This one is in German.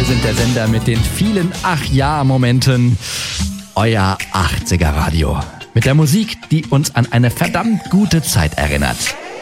Wir sind der Sender mit den vielen Ach-Ja-Momenten. Euer 80er Radio. Mit der Musik, die uns an eine verdammt gute Zeit erinnert.